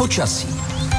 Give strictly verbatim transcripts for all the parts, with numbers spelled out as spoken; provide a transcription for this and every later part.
Počasí.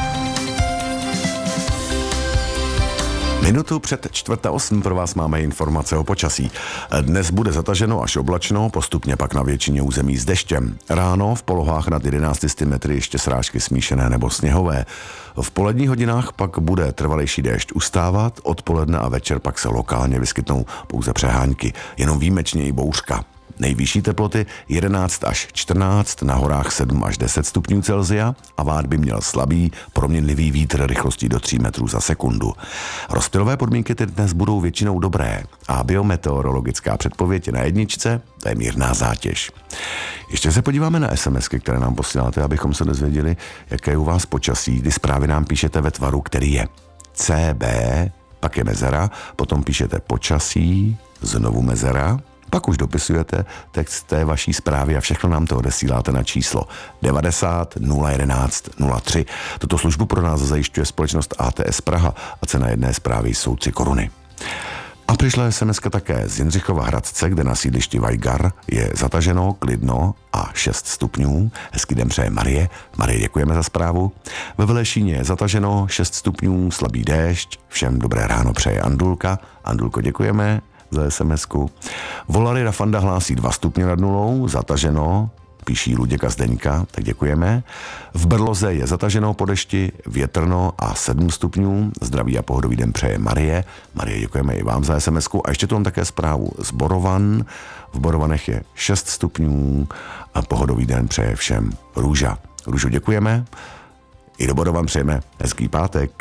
Minutu před čtvrtá osm pro vás máme informace o počasí. Dnes bude zataženo až oblačno, postupně pak na většině území s deštěm. Ráno v polohách nad jedenácti sty metry ještě srážky smíšené nebo sněhové. V poledních hodinách pak bude trvalejší déšť ustávat, odpoledne a večer pak se lokálně vyskytnou pouze přehánky, jenom výjimečně i bouřka. Nejvyšší teploty jedenáct až čtrnáct, na horách sedm až deset stupňů Celsia a vád by měl slabý, proměnlivý vítr rychlostí do tří metrů za sekundu. Rozptylové podmínky ty dnes budou většinou dobré a biometeorologická předpověď je na jedničce, to je mírná zátěž. Ještě se podíváme na SMSky, které nám posíláte, abychom se dozvěděli, jaké je u vás počasí, kdy zprávy nám píšete ve tvaru, který je C B, pak je mezera, potom píšete počasí, znovu mezera, pak už dopisujete text té vaší zprávy a všechno nám to odesíláte na číslo devadesát nula jedenáct nula tři. Tuto službu pro nás zajišťuje společnost A T S Praha a cena jedné zprávy jsou tři koruny. A přišla SMSka také z Jindřichova Hradce, kde na sídlišti Vajgar je zataženo, klidno a šest stupňů. Hezký den přeje Marie. Marie, děkujeme za zprávu. Ve Velešíně je zataženo, šest stupňů, slabý déšť. Všem dobré ráno přeje Andulka. Andulko, děkujeme za SMSku. Volary Rafanda hlásí dva stupně nad nulou, zataženo, píší Luděka Zdeňka, tak děkujeme. V Brloze je zataženo po dešti, větrno a sedm stupňů. Zdraví a pohodový den přeje Marie. Marie, děkujeme i vám za SMSku. A ještě tu mám také zprávu z Borovan. V Borovanech je šest stupňů a pohodový den přeje všem Růža. Růžu, děkujeme. I do Borovan přejeme hezký pátek.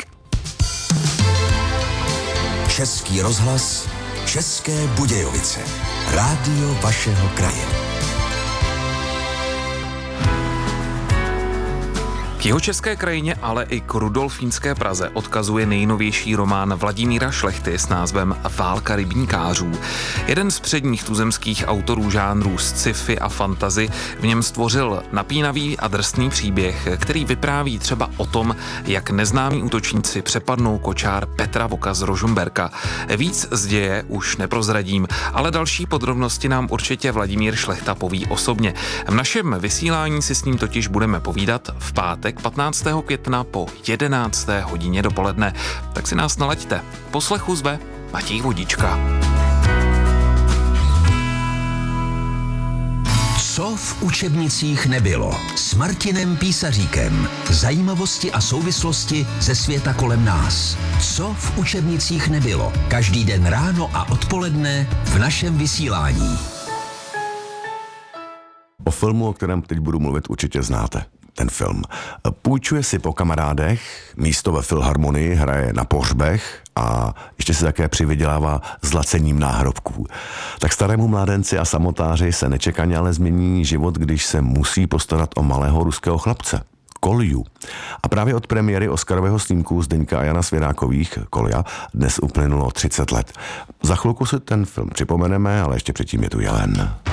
Český rozhlas, České Budějovice. Rádio vašeho kraje. K jihočeské krajině, ale i k rudolfínské Praze odkazuje nejnovější román Vladimíra Šlechty s názvem Válka rybníkářů. Jeden z předních tuzemských autorů žánrů sci-fi a fantasy v něm stvořil napínavý a drsný příběh, který vypráví třeba o tom, jak neznámí útočníci přepadnou kočár Petra Voka z Rožmberka. Víc z děje už neprozradím, ale další podrobnosti nám určitě Vladimír Šlechta poví osobně. V našem vysílání si s ním totiž budeme povídat v pátek patnáctého května po jedenácté hodině dopoledne. Tak si nás nalaďte. Poslechu zve Matěj Vodička. Co v učebnicích nebylo? S Martinem Písaříkem. Zajímavosti a souvislosti ze světa kolem nás. Co v učebnicích nebylo? Každý den ráno a odpoledne v našem vysílání. O filmu, o kterém teď budu mluvit, určitě znáte. Ten film. Půjčuje si po kamarádech, místo ve filharmonii, hraje na pohřbech a ještě si také přivydělává zlacením náhrobků. Tak starému mládenci a samotáři se nečekaně ale změní život, když se musí postarat o malého ruského chlapce. Kolju. A právě od premiéry Oscarového snímku Zdeňka a Jana Svěrákových Kolja dnes uplynulo třicet let. Za chvilku si ten film připomeneme, ale ještě předtím je tu Jelen.